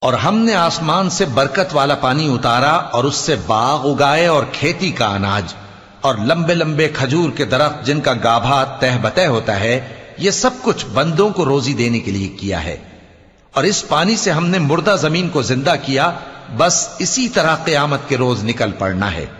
और हमने आसमान से बरकत वाला पानी उतारा और उससे बाग उगाए और खेती का अनाज और लंबे लंबे खजूर के दरख्त जिनका गाभा तह बतह होता है। ये सब कुछ बंदों को रोजी देने के लिए किया है। और इस पानी से हमने मुर्दा जमीन को जिंदा किया। बस इसी तरह क़यामत के रोज निकल पड़ना है।